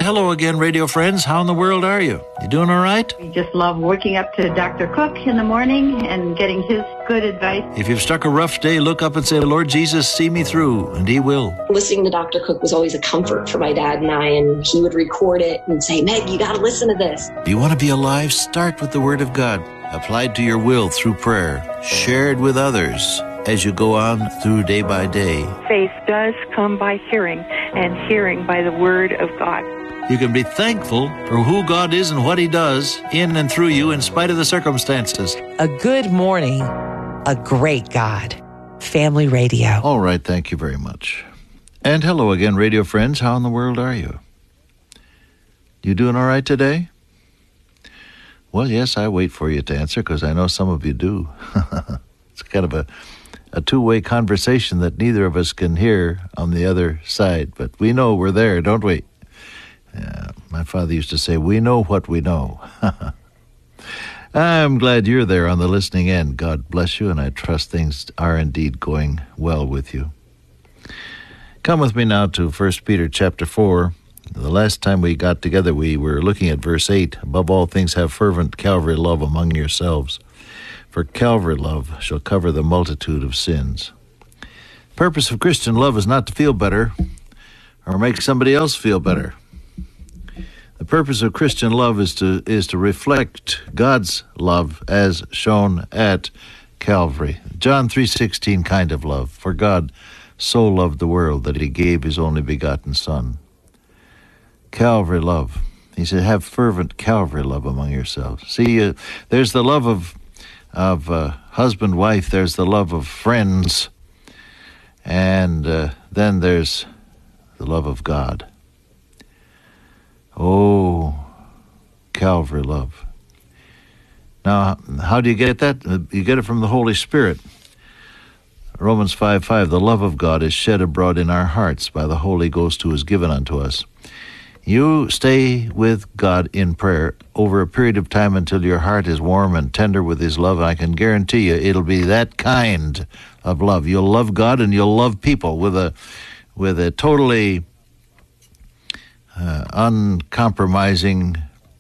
hello again, radio friends. How in the world are you? You doing all right? We just love waking up to Dr. Cook in the morning and getting his good advice. If you've struck a rough day, look up and say, Lord Jesus, see me through, and he will. Listening to Dr. Cook was always a comfort for my dad and I, and he would record it and say, Meg, you got to listen to this. If you want to be alive, start with the Word of God, applied to your will through prayer, shared with others as you go on through day by day. Faith does come by hearing, and hearing by the Word of God. You can be thankful for who God is and what he does in and through you in spite of the circumstances. A good morning, a great God. Family Radio. All right, thank you very much. And hello again, radio friends. How in the world are you? You doing all right today? Well, yes, I wait for you to answer because I know some of you do. It's kind of a two-way conversation that neither of us can hear on the other side, but we know we're there, don't we? My father used to say, we know what we know. I'm glad you're there on the listening end. God bless you, and I trust things are indeed going well with you. Come with me now to 1 Peter chapter 4. The last time we got together, we were looking at verse 8. Above all things, have fervent Calvary love among yourselves, for Calvary love shall cover the multitude of sins. The purpose of Christian love is not to feel better or make somebody else feel better. The purpose of Christian love is to reflect God's love as shown at Calvary. John 3:16 kind of love. For God so loved the world that he gave his only begotten Son. Calvary love. He said, have fervent Calvary love among yourselves. See, there's the love of husband, wife. There's the love of friends. And then there's the love of God. Oh, Calvary love. Now, how do you get that? You get it from the Holy Spirit. Romans 5:5, the love of God is shed abroad in our hearts by the Holy Ghost who is given unto us. You stay with God in prayer over a period of time until your heart is warm and tender with his love. I can guarantee you it'll be that kind of love. You'll love God and you'll love people with a totally uncompromising,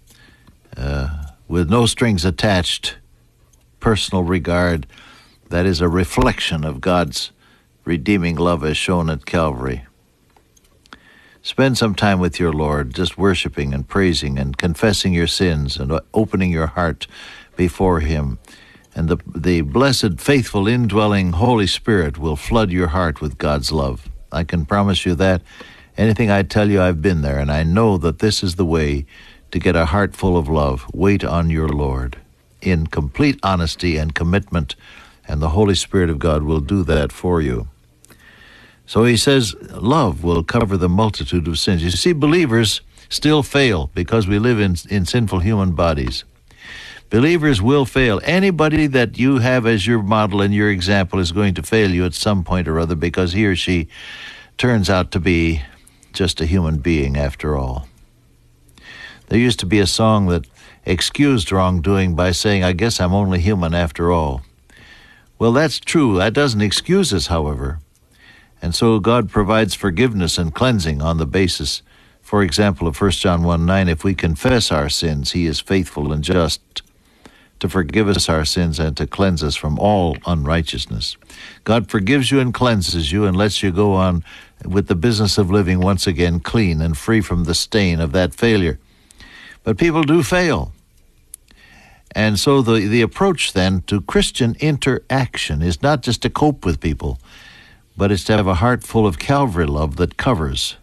with no strings attached, personal regard that is a reflection of God's redeeming love as shown at Calvary. Spend some time with your Lord, just worshiping and praising and confessing your sins and opening your heart before him. And the blessed, faithful, indwelling Holy Spirit will flood your heart with God's love. I can promise you that. Anything I tell you, I've been there, and I know that this is the way to get a heart full of love. Wait on your Lord in complete honesty and commitment, and the Holy Spirit of God will do that for you. So he says, love will cover the multitude of sins. You see, believers still fail because we live in sinful human bodies. Believers will fail. Anybody that you have as your model and your example is going to fail you at some point or other because he or she turns out to be just a human being after all. There used to be a song that excused wrongdoing by saying, I guess I'm only human after all. Well, that's true. That doesn't excuse us, however. And so God provides forgiveness and cleansing on the basis, for example, of 1 John 1:9, if we confess our sins, he is faithful and just to forgive us our sins and to cleanse us from all unrighteousness. God forgives you and cleanses you and lets you go on with the business of living once again clean and free from the stain of that failure. But people do fail. And so the approach then to Christian interaction is not just to cope with people, but it's to have a heart full of Calvary love that covers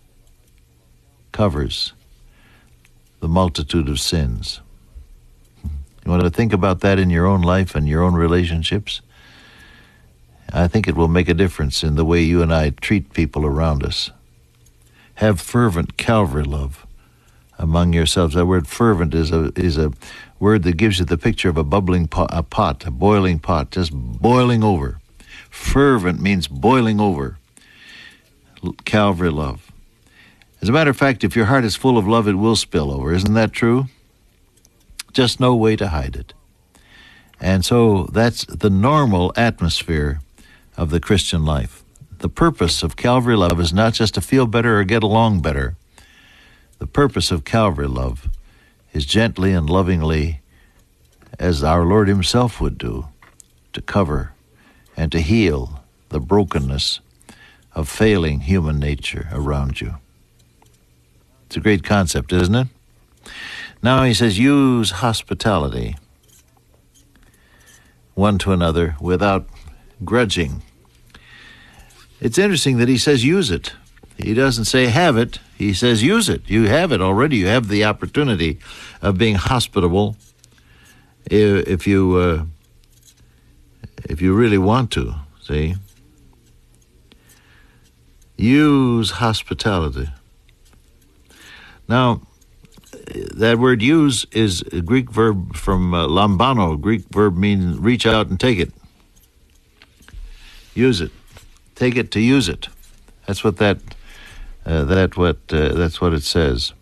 the multitude of sins. You want to think about that in your own life and your own relationships? I think it will make a difference in the way you and I treat people around us. Have fervent Calvary love among yourselves. That word fervent is a word that gives you the picture of a bubbling pot, a boiling pot, just boiling over. Fervent means boiling over. Calvary love. As a matter of fact, if your heart is full of love, it will spill over. Isn't that true? Just no way to hide it. And so that's the normal atmosphere of the Christian life. The purpose of Calvary love is not just to feel better or get along better. The purpose of Calvary love is gently and lovingly, as our Lord himself would do, to cover and to heal the brokenness of failing human nature around you. It's a great concept, isn't it? Now he says, use hospitality one to another without grudging. It's interesting that he says use it. He doesn't say have it. He says use it. You have it already. You have the opportunity of being hospitable if you really want to, see? Use hospitality. Now, that word use is a Greek verb from lambano. Greek verb means reach out and take it. Use it. Take it to use it. That's what that's what it says.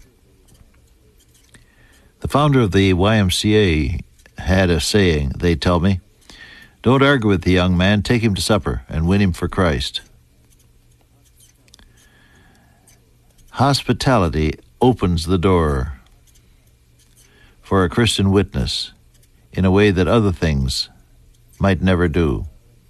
The founder of the YMCA had a saying, they tell me, don't argue with the young man, take him to supper and win him for Christ. Hospitality opens the door for a Christian witness in a way that other things might never do.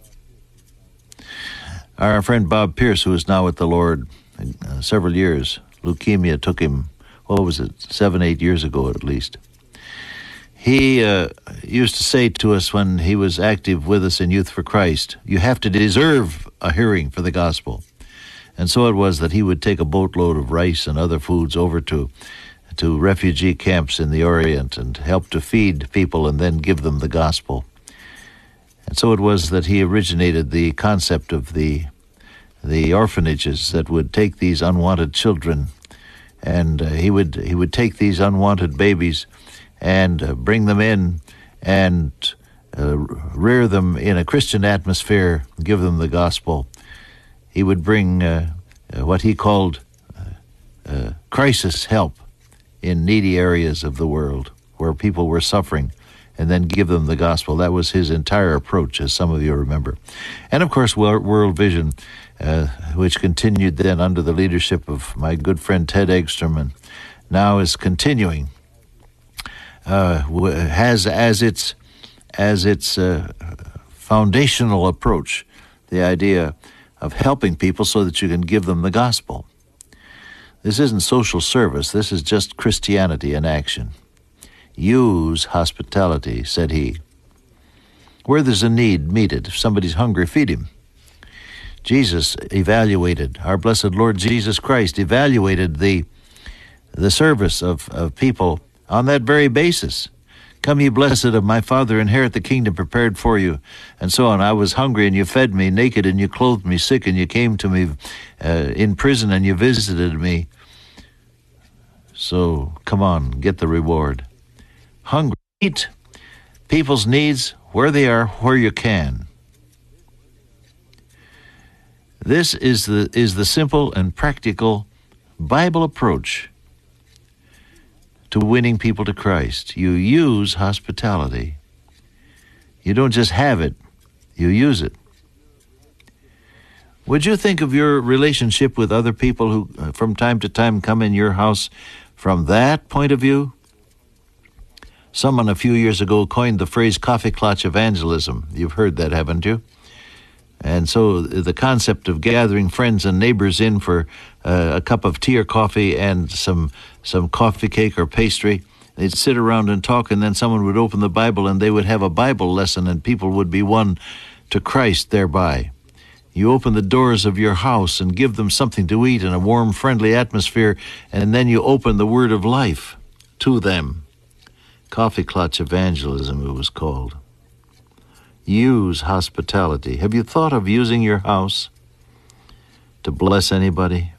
Our friend Bob Pierce, who is now with the Lord several years, leukemia took him, 7, 8 years ago at least. He used to say to us when he was active with us in Youth for Christ, you have to deserve a hearing for the gospel. And so it was that he would take a boatload of rice and other foods over to refugee camps in the Orient and help to feed people and then give them the gospel. And so it was that he originated the concept of the orphanages that would take these unwanted children, and he would take these unwanted babies and bring them in and rear them in a Christian atmosphere, give them the gospel. He would bring what he called crisis help in needy areas of the world where people were suffering, and then give them the gospel. That was his entire approach, as some of you remember. And, of course, World Vision, which continued then under the leadership of my good friend Ted Eggstrom, and now is continuing, has as its foundational approach the idea of helping people so that you can give them the gospel. This isn't social service. This is just Christianity in action. Use hospitality, said he. Where there's a need, meet it. If somebody's hungry, feed him. Jesus evaluated, our blessed Lord Jesus Christ evaluated the service of people on that very basis. Come, ye blessed of my Father, inherit the kingdom prepared for you, and so on. I was hungry, and you fed me, naked, and you clothed me, sick, and you came to me, in prison, and you visited me. So, come on, get the reward. Hungry, meet people's needs where they are, where you can. This is the simple and practical Bible approach to winning people to Christ. You use hospitality. You don't just have it, you use it. Would you think of your relationship with other people who from time to time come in your house from that point of view? Someone a few years ago coined the phrase coffee clutch evangelism. You've heard that, haven't you? And so the concept of gathering friends and neighbors in for a cup of tea or coffee and some coffee cake or pastry, they'd sit around and talk, and then someone would open the Bible and they would have a Bible lesson, and people would be won to Christ thereby. You open the doors of your house and give them something to eat in a warm, friendly atmosphere, and then you open the word of life to them. Coffee clutch evangelism, it was called. Use hospitality. Have you thought of using your house to bless anybody?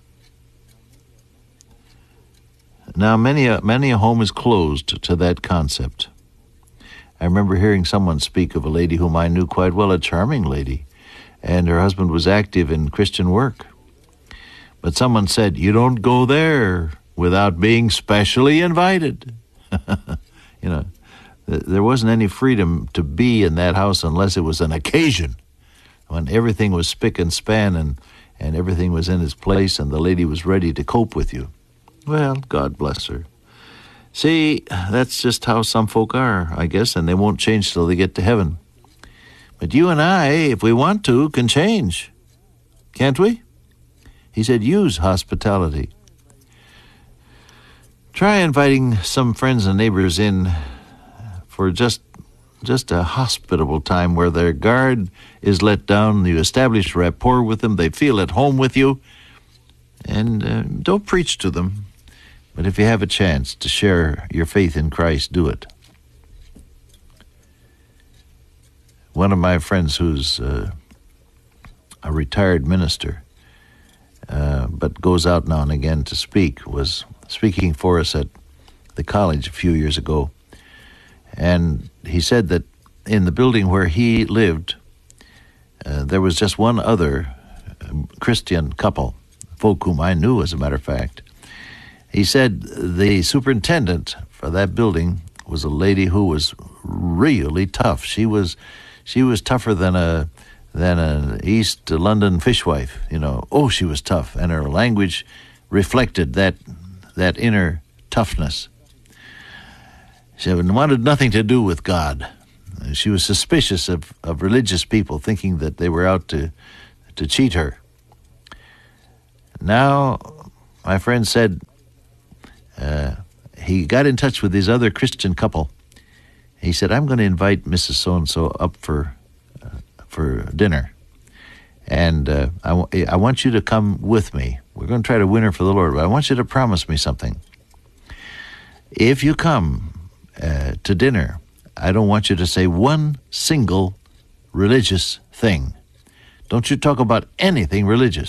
Now, many a home is closed to that concept. I remember hearing someone speak of a lady whom I knew quite well, a charming lady, and her husband was active in Christian work. But someone said, you don't go there without being specially invited. You know, there wasn't any freedom to be in that house unless it was an occasion, when everything was spick and span and everything was in its place and the lady was ready to cope with you. Well, God bless her. See, that's just how some folk are, I guess, and they won't change till they get to heaven. But you and I, if we want to, can change. Can't we? He said, use hospitality. Try inviting some friends and neighbors in for just a hospitable time where their guard is let down. You establish rapport with them. They feel at home with you. And don't preach to them. But if you have a chance to share your faith in Christ, do it. One of my friends who's a retired minister, but goes out now and again to speak, was speaking for us at the college a few years ago. And he said that in the building where he lived, there was just one other Christian couple, folk whom I knew, as a matter of fact. He said the superintendent for that building was a lady who was really tough. She was tougher than an East London fishwife, you know. Oh, she was tough, and her language reflected that inner toughness. She wanted nothing to do with God. She was suspicious of religious people, thinking that they were out to cheat her. Now, my friend said he got in touch with this other Christian couple. He said, I'm going to invite Mrs. So-and-so up for dinner. And I want you to come with me. We're going to try to win her for the Lord, but I want you to promise me something. If you come to dinner, I don't want you to say one single religious thing. Don't you talk about anything religious.